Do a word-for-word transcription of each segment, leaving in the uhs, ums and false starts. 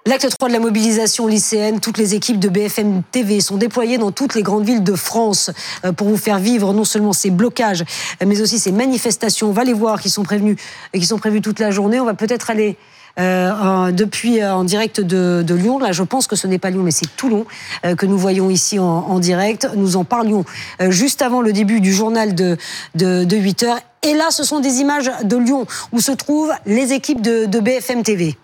L'acte trois de la mobilisation lycéenne, toutes les équipes de B F M T V sont déployées dans toutes les grandes villes de France pour vous faire vivre non seulement ces blocages, mais aussi ces manifestations. On va les voir, qui sont prévenus, qui sont prévues toute la journée. On va peut-être aller euh, depuis euh, en direct de, de Lyon. Là, je pense que ce n'est pas Lyon, mais c'est Toulon euh, que nous voyons ici en, en direct. Nous en parlions euh, juste avant le début du journal de, de, de huit heures. Et là, ce sont des images de Lyon où se trouvent les équipes de, de B F M T V.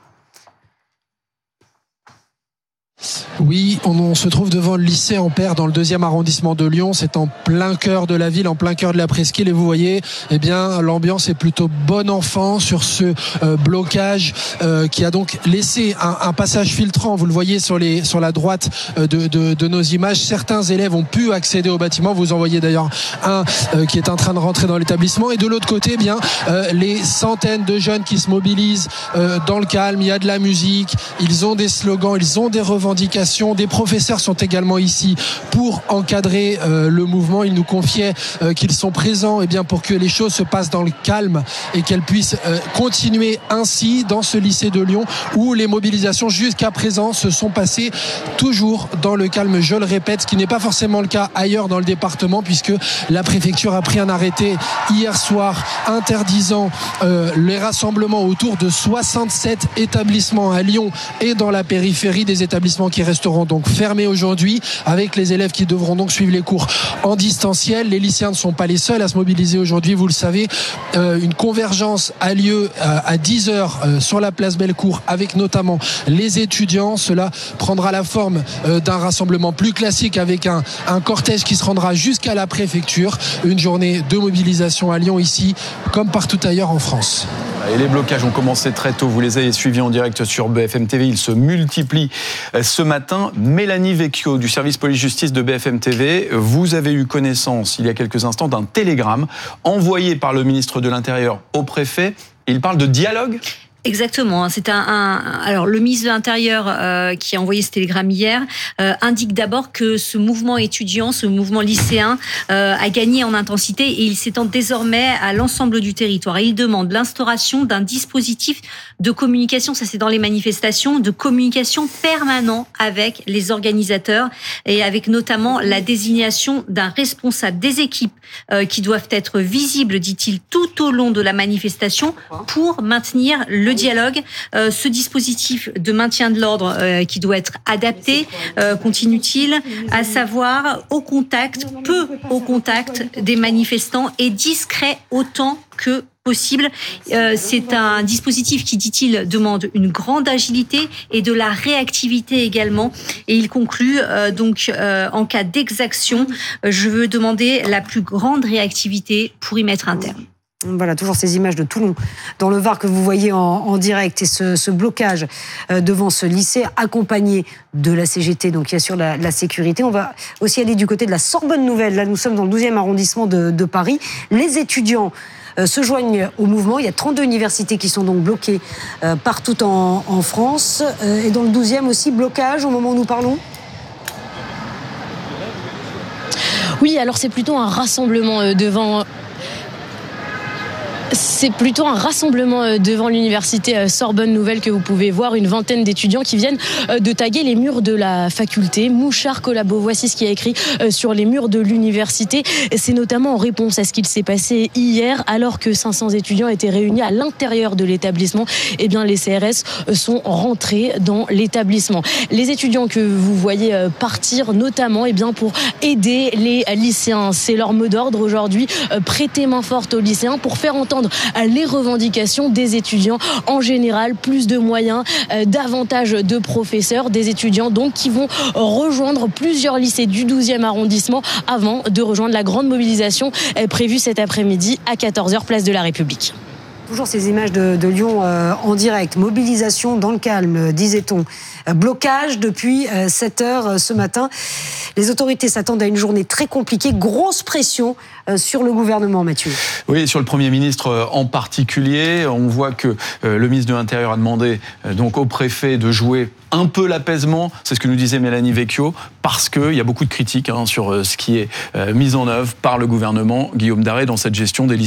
Oui, on, on se trouve devant le lycée Ampère dans le deuxième arrondissement de Lyon. C'est en plein cœur de la ville, en plein cœur de la presqu'île. Et vous voyez, eh bien, l'ambiance est plutôt bon enfant sur ce euh, blocage euh, qui a donc laissé un, un passage filtrant. Vous le voyez sur, les, sur la droite euh, de, de, de nos images. Certains élèves ont pu accéder au bâtiment. Vous en voyez d'ailleurs un euh, qui est en train de rentrer dans l'établissement. Et de l'autre côté, eh bien, euh, les centaines de jeunes qui se mobilisent euh, dans le calme. Il y a de la musique. Ils ont des slogans, ils ont des revendications. Des professeurs sont également ici pour encadrer euh, le mouvement. Ils nous confiaient euh, qu'ils sont présents eh bien, pour que les choses se passent dans le calme et qu'elles puissent euh, continuer ainsi dans ce lycée de Lyon où les mobilisations jusqu'à présent se sont passées toujours dans le calme. Je le répète, ce qui n'est pas forcément le cas ailleurs dans le département puisque la préfecture a pris un arrêté hier soir interdisant euh, les rassemblements autour de soixante-sept établissements à Lyon et dans la périphérie, des établissements qui resteront donc fermés aujourd'hui avec les élèves qui devront donc suivre les cours en distanciel. Les lycéens ne sont pas les seuls à se mobiliser aujourd'hui, vous le savez. Euh, une convergence a lieu euh, à dix heures euh, sur la place Bellecour avec notamment les étudiants. Cela prendra la forme euh, d'un rassemblement plus classique avec un, un cortège qui se rendra jusqu'à la préfecture. Une journée de mobilisation à Lyon ici comme partout ailleurs en France. Et les blocages ont commencé très tôt, vous les avez suivis en direct sur B F M T V, ils se multiplient ce matin. Mélanie Vecchio du service police-justice de B F M T V, vous avez eu connaissance il y a quelques instants d'un télégramme envoyé par le ministre de l'Intérieur au préfet. Il parle de dialogue ? Exactement. C'est un, un. Alors, le ministre de l'Intérieur euh, qui a envoyé ce télégramme hier euh, indique d'abord que ce mouvement étudiant, ce mouvement lycéen, euh, a gagné en intensité et il s'étend désormais à l'ensemble du territoire. Et il demande l'instauration d'un dispositif de communication, ça c'est dans les manifestations, de communication permanent avec les organisateurs et avec notamment la désignation d'un responsable des équipes euh, qui doivent être visibles, dit-il, tout au long de la manifestation pour maintenir le dialogue. Euh, ce dispositif de maintien de l'ordre euh, qui doit être adapté, euh, continue-t-il, à savoir au contact, peu au contact des manifestants et discret autant que possible. Euh, c'est un dispositif qui, dit-il, demande une grande agilité et de la réactivité également. Et il conclut euh, donc euh, en cas d'exaction, je veux demander la plus grande réactivité pour y mettre un terme. Voilà, toujours ces images de Toulon, dans le Var que vous voyez en, en direct, et ce, ce blocage euh, devant ce lycée, accompagné de la C G T, donc qui assure la, la sécurité. On va aussi aller du côté de la Sorbonne Nouvelle. Là, nous sommes dans le douzième arrondissement de, de Paris. Les étudiants euh, se joignent au mouvement. Il y a trente-deux universités qui sont donc bloquées euh, partout en, en France. Euh, et dans le douzième aussi, blocage au moment où nous parlons. Oui, alors c'est plutôt un rassemblement devant... C'est plutôt un rassemblement devant l'université Sorbonne Nouvelle que vous pouvez voir, une vingtaine d'étudiants qui viennent de taguer les murs de la faculté. Mouchard Collabo, voici ce qui est écrit sur les murs de l'université. C'est notamment en réponse à ce qu'il s'est passé hier, alors que cinq cents étudiants étaient réunis à l'intérieur de l'établissement. Eh bien, les C R S sont rentrés dans l'établissement. Les étudiants que vous voyez partir, notamment, eh bien, pour aider les lycéens. C'est leur mot d'ordre aujourd'hui, prêter main forte aux lycéens pour faire entendre les revendications des étudiants en général, plus de moyens, euh, davantage de professeurs, des étudiants donc qui vont rejoindre plusieurs lycées du douzième arrondissement avant de rejoindre la grande mobilisation euh, prévue cet après-midi à quatorze heures, place de la République. Toujours ces images de, de Lyon euh, en direct, mobilisation dans le calme, disait-on. Euh, blocage depuis euh, sept heures euh, ce matin. Les autorités s'attendent à une journée très compliquée, grosse pression euh, sur le gouvernement, Mathieu. Oui, sur le Premier ministre euh, en particulier. On voit que euh, le ministre de l'Intérieur a demandé euh, donc au préfet de jouer un peu l'apaisement, c'est ce que nous disait Mélanie Vecchio, parce qu'il y a beaucoup de critiques hein, sur euh, ce qui est euh, mis en œuvre par le gouvernement Guillaume Darré dans cette gestion des lycéens.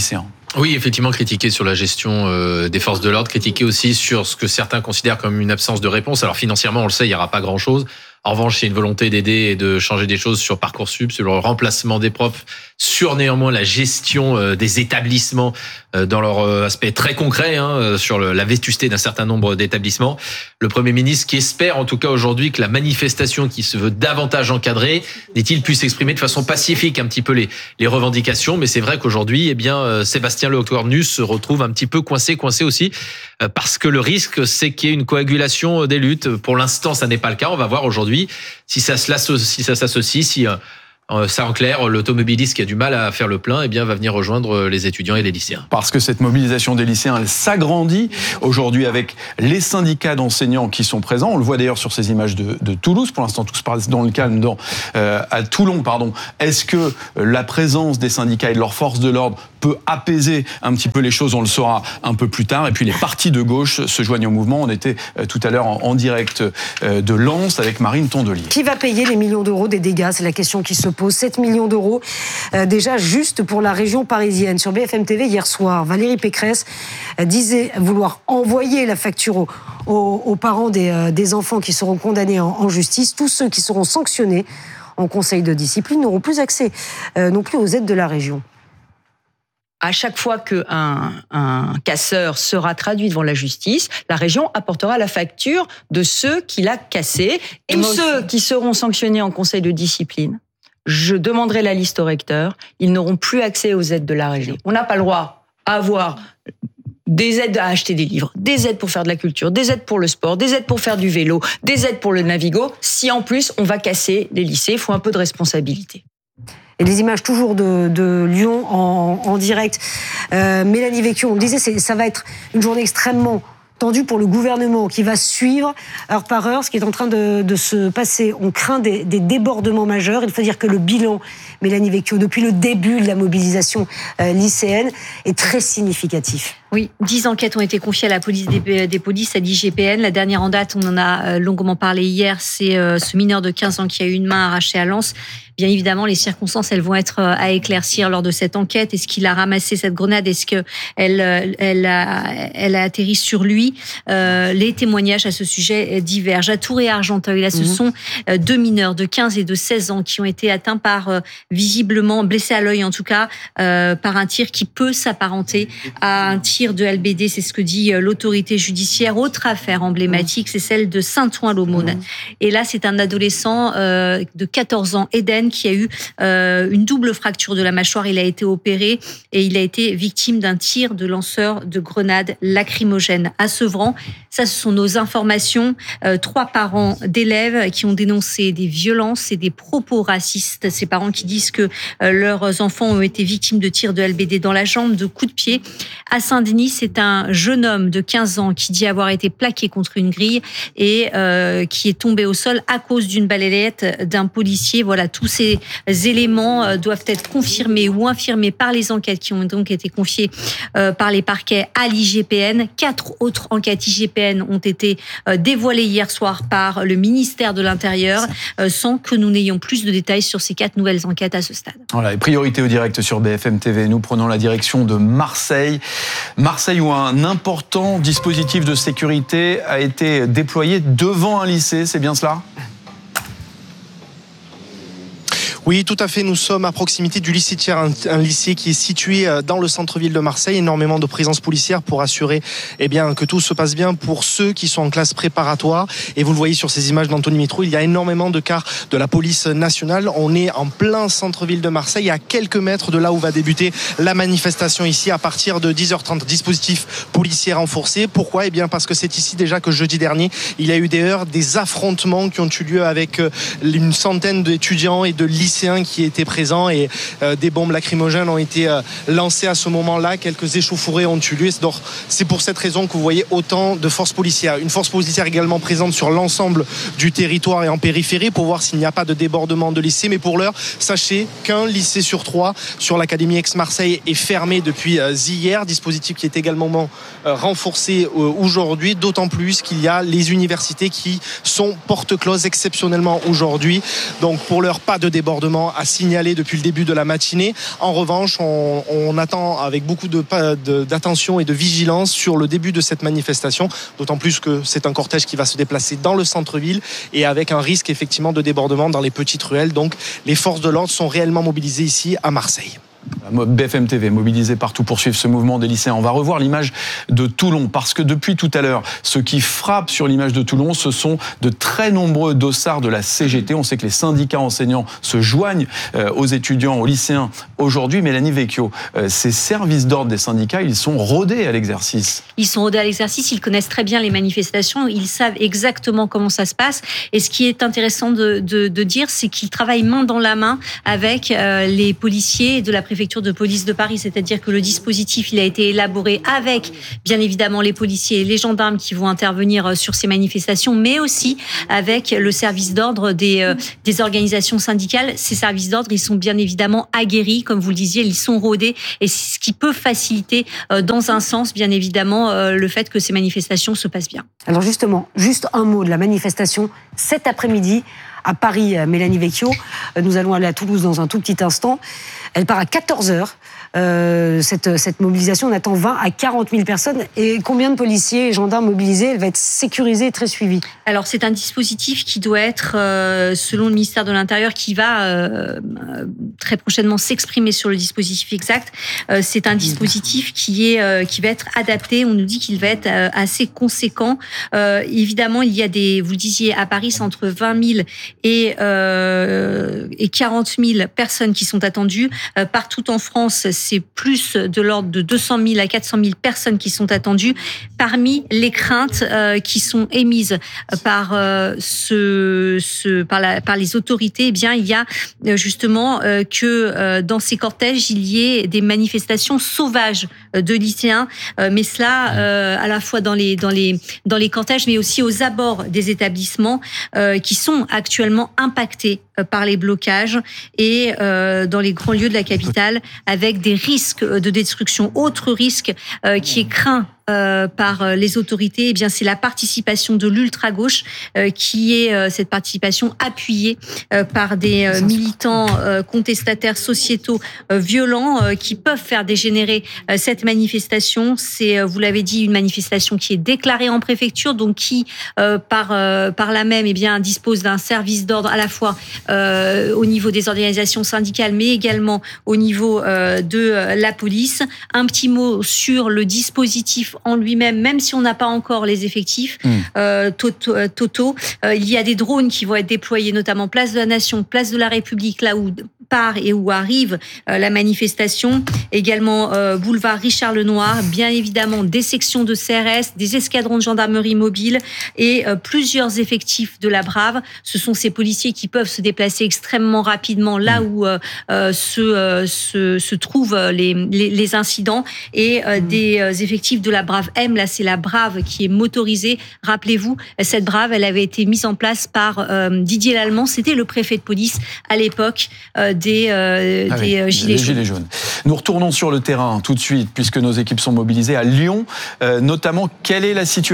Oui, effectivement, critiquer sur la gestion euh, des forces de l'ordre, critiquer aussi sur ce que certains considèrent comme une absence de réponse. Alors financièrement, on le sait, il n'y aura pas grand-chose. En revanche, il y a une volonté d'aider et de changer des choses sur Parcoursup, sur le remplacement des profs, sur néanmoins la gestion euh, des établissements euh, dans leur euh, aspect très concret, hein, sur le, la vétusté d'un certain nombre d'établissements. Le Premier ministre qui espère en tout cas aujourd'hui que la manifestation qui se veut davantage encadrée, dit-il, puisse exprimer de façon pacifique un petit peu les, les revendications. Mais c'est vrai qu'aujourd'hui, eh bien, euh, Sébastien Lecornu se retrouve un petit peu coincé, coincé aussi, euh, parce que le risque, c'est qu'il y ait une coagulation des luttes. Pour l'instant, ça n'est pas le cas. On va voir aujourd'hui si ça si ça s'associe, si euh, ça en clair, l'automobiliste qui a du mal à faire le plein, eh bien va venir rejoindre les étudiants et les lycéens. Parce que cette mobilisation des lycéens, elle s'agrandit aujourd'hui avec les syndicats d'enseignants qui sont présents. On le voit d'ailleurs sur ces images de, de Toulouse. Pour l'instant, tout se passe dans le calme dans, euh, à Toulon. Pardon. Est-ce que la présence des syndicats et de leurs forces de l'ordre peut apaiser un petit peu les choses? On le saura un peu plus tard. Et puis les partis de gauche se joignent au mouvement. On était euh, tout à l'heure en, en direct euh, de Lens avec Marine Tondelier. Qui va payer les millions d'euros des dégâts? C'est la question qui se pose. sept millions d'euros euh, déjà juste pour la région parisienne. Sur B F M T V hier soir, Valérie Pécresse euh, disait vouloir envoyer la facture aux, aux, aux parents des, euh, des enfants qui seront condamnés en, en justice. Tous ceux qui seront sanctionnés en conseil de discipline n'auront plus accès euh, non plus aux aides de la région. À chaque fois qu'un un casseur sera traduit devant la justice, la région apportera la facture de ceux qui l'a cassé. Et tous ceux qui seront sanctionnés en conseil de discipline, je demanderai la liste au recteur, ils n'auront plus accès aux aides de la région. On n'a pas le droit à avoir des aides à acheter des livres, des aides pour faire de la culture, des aides pour le sport, des aides pour faire du vélo, des aides pour le Navigo, si en plus on va casser les lycées. Il faut un peu de responsabilité. Et les images toujours de, de Lyon en, en direct. Euh, Mélanie Vecchio, on le disait, c'est, ça va être une journée extrêmement tendue pour le gouvernement qui va suivre heure par heure ce qui est en train de, de se passer. On craint des, des débordements majeurs. Il faut dire que le bilan, Mélanie Vecchio, depuis le début de la mobilisation euh, lycéenne, est très significatif. Oui, dix enquêtes ont été confiées à la police des, des polices, à l'I G P N. La dernière en date, on en a longuement parlé hier, c'est ce mineur de quinze ans qui a eu une main arrachée à Lens. Bien évidemment, les circonstances, elles vont être à éclaircir lors de cette enquête. Est-ce qu'il a ramassé cette grenade? Est-ce qu'elle elle a, elle a atterri sur lui? euh, Les témoignages à ce sujet divergent. À Tours et à Argenteuil, là, ce mmh. sont deux mineurs de quinze et de seize ans qui ont été atteints par, visiblement, blessés à l'œil en tout cas, euh, par un tir qui peut s'apparenter à un tir de L B D, c'est ce que dit l'autorité judiciaire. Autre affaire emblématique, c'est celle de Saint-Ouen-l'Aumône. Mmh. Et là, c'est un adolescent euh, de quatorze ans, Eden, qui a eu euh, une double fracture de la mâchoire. Il a été opéré et il a été victime d'un tir de lanceur de grenades lacrymogènes à Sevran. Ça, ce sont nos informations. Euh, trois parents d'élèves qui ont dénoncé des violences et des propos racistes. Ces parents qui disent que euh, leurs enfants ont été victimes de tirs de L B D dans la jambe, de coups de pied. À Saint-Denis, c'est un jeune homme de quinze ans qui dit avoir été plaqué contre une grille et euh, qui est tombé au sol à cause d'une balayette d'un policier. Voilà, tous ces éléments doivent être confirmés ou infirmés par les enquêtes qui ont donc été confiées euh, par les parquets à l'I G P N. Quatre autres enquêtes I G P N ont été euh, dévoilées hier soir par le ministère de l'Intérieur euh, sans que nous n'ayons plus de détails sur ces quatre nouvelles enquêtes à ce stade. Voilà, et priorité au direct sur B F M T V. Nous prenons la direction de Marseille. Marseille où un important dispositif de sécurité a été déployé devant un lycée, c'est bien cela ? Oui, tout à fait. Nous sommes à proximité du lycée Thiers, un, un lycée qui est situé dans le centre-ville de Marseille. Énormément de présence policière pour assurer eh bien, que tout se passe bien pour ceux qui sont en classe préparatoire. Et vous le voyez sur ces images d'Anthony Métro, il y a énormément de cars de la police nationale. On est en plein centre-ville de Marseille, à quelques mètres de là où va débuter la manifestation ici à partir de dix heures trente. Dispositif policier renforcé. Pourquoi ? Eh bien, parce que c'est ici déjà que jeudi dernier, il y a eu des heurts, des affrontements qui ont eu lieu avec une centaine d'étudiants et de lycéens qui étaient présents et euh, des bombes lacrymogènes ont été euh, lancées à ce moment-là. Quelques échauffourées ont eu lieu. Donc, c'est pour cette raison que vous voyez autant de forces policières. Une force policière également présente sur l'ensemble du territoire et en périphérie pour voir s'il n'y a pas de débordement de lycée. Mais pour l'heure, sachez qu'un lycée sur trois sur l'Académie Aix-Marseille est fermé depuis euh, hier. Dispositif qui est également euh, renforcé euh, aujourd'hui, d'autant plus qu'il y a les universités qui sont porte close exceptionnellement aujourd'hui. Donc, pour l'heure, pas de débordement débordements à signaler depuis le début de la matinée. En revanche, on, on attend avec beaucoup de, de, d'attention et de vigilance sur le début de cette manifestation, d'autant plus que c'est un cortège qui va se déplacer dans le centre-ville et avec un risque effectivement de débordement dans les petites ruelles. Donc les forces de l'ordre sont réellement mobilisées ici à Marseille. B F M T V mobilisé partout pour suivre ce mouvement des lycéens. On va revoir l'image de Toulon parce que depuis tout à l'heure, ce qui frappe sur l'image de Toulon, ce sont de très nombreux dossards de la C G T. On sait que les syndicats enseignants se joignent aux étudiants, aux lycéens aujourd'hui. Mélanie Vecchio, ces services d'ordre des syndicats, ils sont rodés à l'exercice. Ils sont rodés à l'exercice, ils connaissent très bien les manifestations, ils savent exactement comment ça se passe. Et ce qui est intéressant de, de, de dire, c'est qu'ils travaillent main dans la main avec les policiers de la préfecture de police de Paris, c'est-à-dire que le dispositif il a été élaboré avec bien évidemment les policiers et les gendarmes qui vont intervenir sur ces manifestations, mais aussi avec le service d'ordre des, euh, des organisations syndicales. Ces services d'ordre, ils sont bien évidemment aguerris, comme vous le disiez, ils sont rodés, et c'est ce qui peut faciliter euh, dans un sens bien évidemment euh, le fait que ces manifestations se passent bien. Alors justement, juste un mot de la manifestation cet après-midi à Paris, Mélanie Vecchio. Nous allons aller à Toulouse dans un tout petit instant. Elle part à quatorze heures. Euh, cette, cette mobilisation, on attend vingt à quarante mille personnes. Et combien de policiers et gendarmes mobilisés? Elle va être sécurisée et très suivie. Alors, c'est un dispositif qui doit être, euh, selon le ministère de l'Intérieur, qui va euh, très prochainement s'exprimer sur le dispositif exact. Euh, c'est un dispositif qui, est, euh, qui va être adapté. On nous dit qu'il va être euh, assez conséquent. Euh, évidemment, il y a des, vous le disiez, à Paris, c'est entre vingt mille et, euh, et quarante mille personnes qui sont attendues. Euh, partout en France, c'est plus de l'ordre de deux cent mille à quatre cent mille personnes qui sont attendues. Parmi les craintes euh, qui sont émises par euh, ce, ce par, la, par les autorités, eh bien il y a justement euh, que euh, dans ces cortèges il y ait des manifestations sauvages de lycéens, euh, mais cela euh, à la fois dans les dans les dans les cortèges, mais aussi aux abords des établissements euh, qui sont actuellement impactés par les blocages et euh, dans les grands lieux de la capitale, avec des risques de destruction. Autre risque euh, qui est craint Euh, par les autorités, eh bien c'est la participation de l'ultra-gauche euh, qui est euh, cette participation appuyée euh, par des euh, militants euh, contestataires sociétaux euh, violents euh, qui peuvent faire dégénérer euh, cette manifestation. C'est, euh, vous l'avez dit, une manifestation qui est déclarée en préfecture, donc qui euh, par euh, par là même, eh bien dispose d'un service d'ordre à la fois euh, au niveau des organisations syndicales, mais également au niveau euh, de la police. Un petit mot sur le dispositif en lui-même, même si on n'a pas encore les effectifs mmh. euh, totaux. Euh, il y a des drones qui vont être déployés, notamment place de la Nation, place de la République, là où part et où arrive euh, la manifestation. Également euh, boulevard Richard Lenoir, bien évidemment des sections de C R S, des escadrons de gendarmerie mobile et euh, plusieurs effectifs de la Brave. Ce sont ces policiers qui peuvent se déplacer extrêmement rapidement là où euh, euh, se, euh, se, se trouvent les, les, les incidents, et euh, mmh. des euh, effectifs de la Brave M. Là, c'est la Brave qui est motorisée. Rappelez-vous, cette Brave, elle avait été mise en place par euh, Didier Lallemand. C'était le préfet de police à l'époque euh, des, euh, ah des oui, gilets, les jaunes. gilets jaunes. Nous retournons sur le terrain tout de suite, puisque nos équipes sont mobilisées à Lyon. Euh, notamment, quelle est la situation ?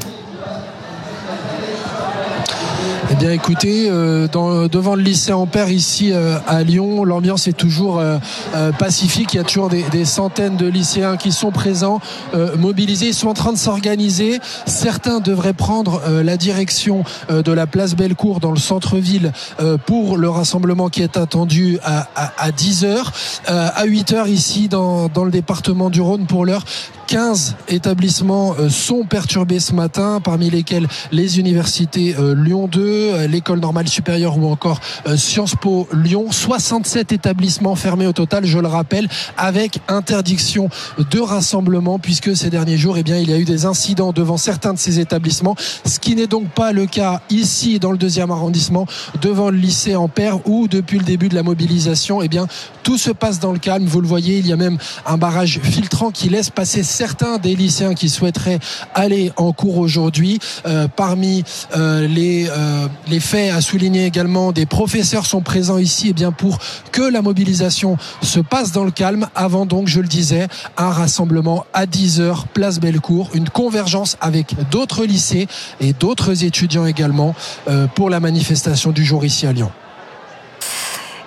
Eh bien écoutez, euh, dans, devant le lycée Ampère ici euh, à Lyon, l'ambiance est toujours euh, euh, pacifique. Il y a toujours des, des centaines de lycéens qui sont présents, euh, mobilisés. Ils sont en train de s'organiser. Certains devraient prendre euh, la direction euh, de la place Bellecour dans le centre-ville euh, pour le rassemblement qui est attendu à, à, à dix heures. Euh, à huit heures ici dans, dans le département du Rhône, pour l'heure, quinze établissements euh, sont perturbés ce matin, parmi lesquels les universités euh, Lyon deux, l'école normale supérieure ou encore euh, Sciences Po Lyon. soixante-sept établissements fermés au total, je le rappelle, avec interdiction de rassemblement, puisque ces derniers jours, eh bien, il y a eu des incidents devant certains de ces établissements, ce qui n'est donc pas le cas ici dans le deuxième arrondissement, devant le lycée Ampère, où depuis le début de la mobilisation, eh bien, tout se passe dans le calme. Vous le voyez, il y a même un barrage filtrant qui laisse passer certains des lycéens qui souhaiteraient aller en cours aujourd'hui. Euh, parmi euh, les euh, les faits à souligner également, des professeurs sont présents ici, eh bien, pour que la mobilisation se passe dans le calme, avant donc, je le disais, un rassemblement à dix heures, place Bellecour, une convergence avec d'autres lycées et d'autres étudiants également euh, pour la manifestation du jour ici à Lyon.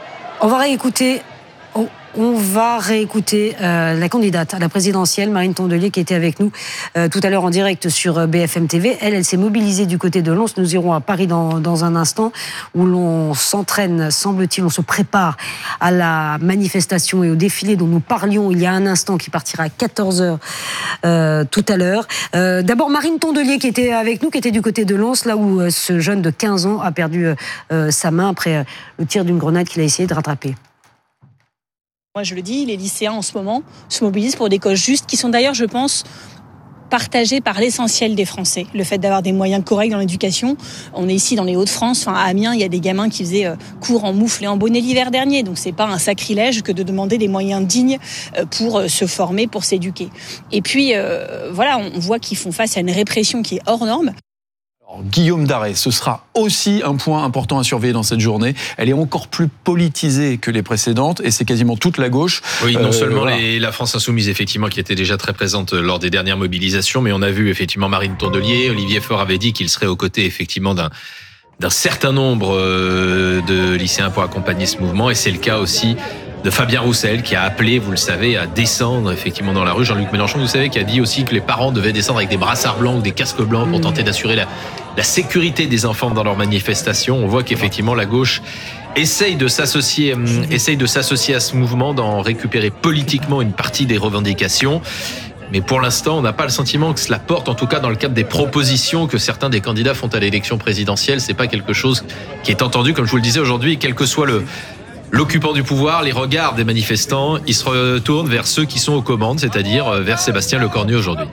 On va réécouter... Oh. On va réécouter euh, la candidate à la présidentielle, Marine Tondelier, qui était avec nous euh, tout à l'heure en direct sur B F M T V. Elle, elle s'est mobilisée du côté de Lens. Nous irons à Paris dans, dans un instant, où l'on s'entraîne, semble-t-il, on se prépare à la manifestation et au défilé dont nous parlions il y a un instant, qui partira à quatorze heures euh, tout à l'heure. Euh, d'abord, Marine Tondelier, qui était avec nous, qui était du côté de Lens, là où euh, ce jeune de quinze ans a perdu euh, sa main après euh, le tir d'une grenade qu'il a essayé de rattraper. Moi, je le dis, les lycéens, en ce moment, se mobilisent pour des causes justes, qui sont d'ailleurs, je pense, partagées par l'essentiel des Français. Le fait d'avoir des moyens corrects dans l'éducation. On est ici dans les Hauts-de-France. Enfin, à Amiens, il y a des gamins qui faisaient euh, cours en moufle et en bonnet l'hiver dernier. Donc, c'est pas un sacrilège que de demander des moyens dignes euh, pour euh, se former, pour s'éduquer. Et puis, euh, voilà, on voit qu'ils font face à une répression qui est hors norme. Alors, Guillaume Darès, ce sera aussi un point important à surveiller dans cette journée. Elle est encore plus politisée que les précédentes et c'est quasiment toute la gauche. Oui, non euh, seulement voilà. les, la France Insoumise, effectivement, qui était déjà très présente lors des dernières mobilisations, mais on a vu effectivement Marine Tondelier. Olivier Faure avait dit qu'il serait aux côtés effectivement d'un d'un certain nombre de lycéens pour accompagner ce mouvement et c'est le cas aussi de Fabien Roussel qui a appelé, vous le savez, à descendre effectivement dans la rue. Jean-Luc Mélenchon, vous savez, qui a dit aussi que les parents devaient descendre avec des brassards blancs ou des casques blancs pour tenter d'assurer la, la sécurité des enfants dans leurs manifestations. On voit qu'effectivement la gauche essaye de s'associer, essaye de s'associer à ce mouvement, d'en récupérer politiquement une partie des revendications. Mais pour l'instant, on n'a pas le sentiment que cela porte, en tout cas dans le cadre des propositions que certains des candidats font à l'élection présidentielle. C'est pas quelque chose qui est entendu, comme je vous le disais aujourd'hui, quel que soit le l'occupant du pouvoir, les regards des manifestants, ils se retournent vers ceux qui sont aux commandes, c'est-à-dire vers Sébastien Lecornu aujourd'hui.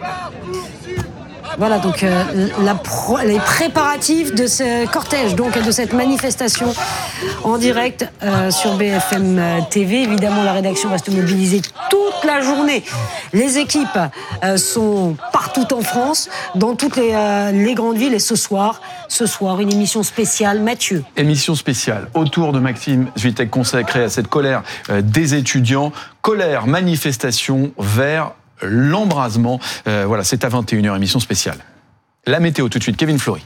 Voilà, donc euh, la pro- les préparatifs de ce cortège, donc de cette manifestation en direct euh, sur B F M T V. Évidemment, la rédaction reste mobilisée toute la journée. Les équipes euh, sont partout en France, dans toutes les, euh, les grandes villes. Et ce soir, ce soir, une émission spéciale. Mathieu. Émission spéciale autour de Maxime Zwitek consacrée à cette colère euh, des étudiants. Colère, manifestation vers l'embrasement. Euh, voilà, c'est à vingt et une heures, émission spéciale. La météo tout de suite, Kevin Flory.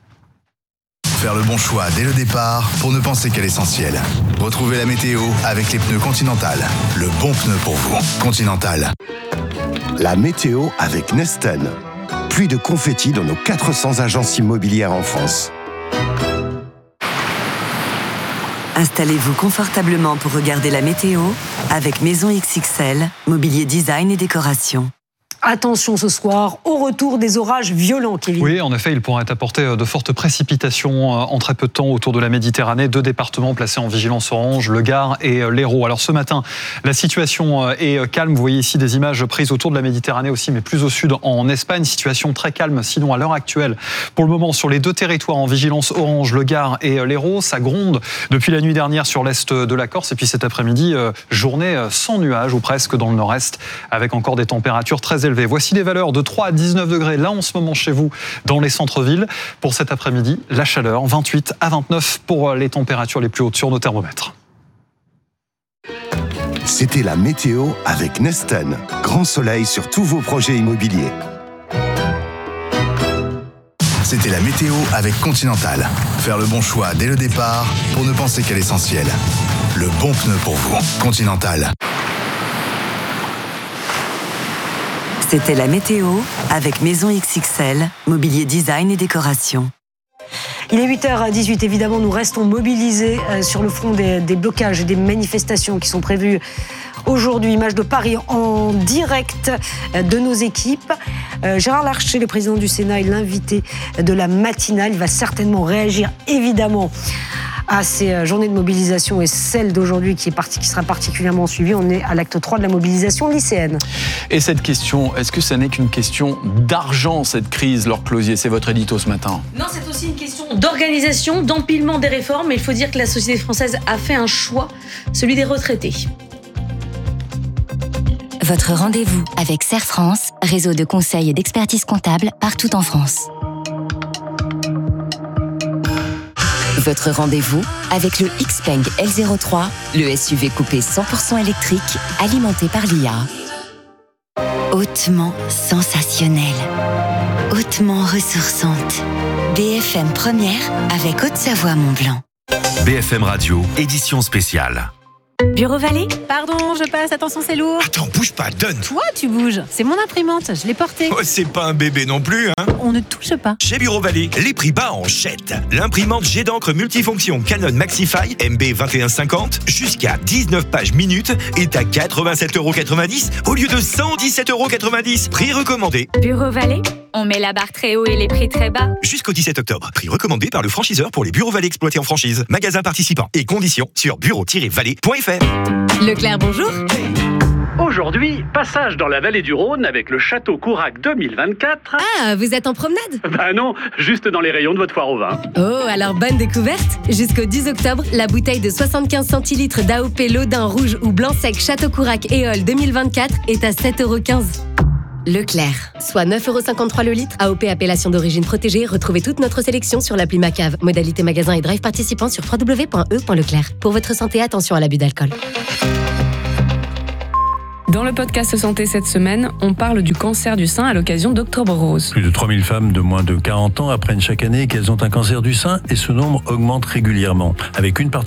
Faire le bon choix dès le départ pour ne penser qu'à l'essentiel. Retrouvez la météo avec les pneus Continental. Le bon pneu pour vous. Continental. La météo avec Nesten. Pluie de confettis dans nos quatre cents agences immobilières en France. Installez-vous confortablement pour regarder la météo avec Maison X X L, mobilier design et décoration. Attention ce soir au retour des orages violents, Kevin. Oui, en effet, il pourrait apporter de fortes précipitations en très peu de temps autour de la Méditerranée. Deux départements placés en vigilance orange, le Gard et l'Hérault. Alors ce matin, la situation est calme. Vous voyez ici des images prises autour de la Méditerranée aussi, mais plus au sud en Espagne. Situation très calme, sinon à l'heure actuelle. Pour le moment, sur les deux territoires en vigilance orange, le Gard et l'Hérault, ça gronde depuis la nuit dernière sur l'est de la Corse. Et puis cet après-midi, journée sans nuages ou presque dans le nord-est, avec encore des températures très élevées. Voici les valeurs de trois à dix-neuf degrés, là en ce moment chez vous, dans les centres-villes. Pour cet après-midi, la chaleur, vingt-huit à vingt-neuf pour les températures les plus hautes sur nos thermomètres. C'était la météo avec Nesten. Grand soleil sur tous vos projets immobiliers. C'était la météo avec Continental. Faire le bon choix dès le départ pour ne penser qu'à l'essentiel. Le bon pneu pour vous. Continental. C'était la météo avec Maison X X L, mobilier design et décoration. Il est huit heures dix-huit, évidemment, nous restons mobilisés sur le front des, des blocages et des manifestations qui sont prévues aujourd'hui. Image de Paris en direct de nos équipes. Euh, Gérard Larcher, le président du Sénat, est l'invité de la matinale. Il va certainement réagir, évidemment, à ces journées de mobilisation et celle d'aujourd'hui qui, est parti, qui sera particulièrement suivie. On est à l'acte trois de la mobilisation lycéenne. Et cette question, est-ce que ça n'est qu'une question d'argent, cette crise, Laure Closier? C'est votre édito ce matin. Non, c'est aussi une question d'organisation, d'empilement des réformes. Mais il faut dire que la société française a fait un choix, celui des retraités. Votre rendez-vous avec Serre France, réseau de conseils et d'expertise comptable partout en France. Votre rendez-vous avec le Xpeng L zéro trois, le S U V coupé cent pour cent électrique, alimenté par l'I A. Hautement sensationnelle, hautement ressourçante. B F M Première avec Haute-Savoie Mont-Blanc. B F M Radio, édition spéciale. Bureau Vallée? Pardon, je passe, attention c'est lourd. Attends, bouge pas, donne. Toi, tu bouges. C'est mon imprimante, je l'ai portée. Oh, c'est pas un bébé non plus, hein. On ne touche pas. Chez Bureau Vallée, les prix bas en jette. L'imprimante jet d'encre multifonction Canon Maxify M B vingt et un cinquante jusqu'à dix-neuf pages minutes est à quatre-vingt-sept euros quatre-vingt-dix au lieu de cent dix-sept euros quatre-vingt-dix. Prix recommandé. Bureau Vallée? On met la barre très haut et les prix très bas. Jusqu'au dix-sept octobre. Prix recommandé par le franchiseur pour les Bureaux Vallée exploités en franchise. Magasin participant et conditions sur bureau tiret vallée point f r. Leclerc, bonjour. Aujourd'hui, passage dans la vallée du Rhône avec le Château Courac deux mille vingt-quatre. Ah, vous êtes en promenade? Bah non, juste dans les rayons de votre foire au vin. Oh, alors bonne découverte. Jusqu'au dix octobre, la bouteille de soixante-quinze centilitres d'A O P Lodin rouge ou blanc sec Château Courac Éole deux mille vingt-quatre est à sept euros quinze. Leclerc, soit neuf euros cinquante-trois le litre, A O P appellation d'origine protégée. Retrouvez toute notre sélection sur l'appli Macave. Modalité magasin et drive participant sur w w w point e point leclerc. Pour votre santé, attention à l'abus d'alcool. Dans le podcast Santé cette semaine, on parle du cancer du sein à l'occasion d'Octobre Rose. Plus de trois mille femmes de moins de quarante ans apprennent chaque année qu'elles ont un cancer du sein et ce nombre augmente régulièrement. Avec une partie